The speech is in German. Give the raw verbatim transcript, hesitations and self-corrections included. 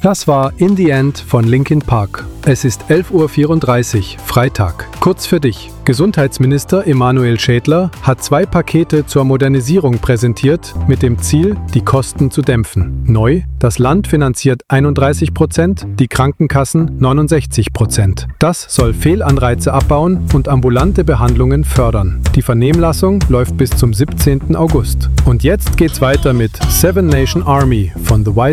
Das war In the End von Linkin Park. Es ist elf Uhr vierunddreißig, Freitag. Kurz für dich. Gesundheitsminister Emanuel Schädler hat zwei Pakete zur Modernisierung präsentiert, mit dem Ziel, die Kosten zu dämpfen. Neu: Das Land finanziert einunddreißig Prozent, die Krankenkassen neunundsechzig Prozent. Das soll Fehlanreize abbauen und ambulante Behandlungen fördern. Die Vernehmlassung läuft bis zum siebzehnten August. Und jetzt geht's weiter mit Seven Nation Army von The White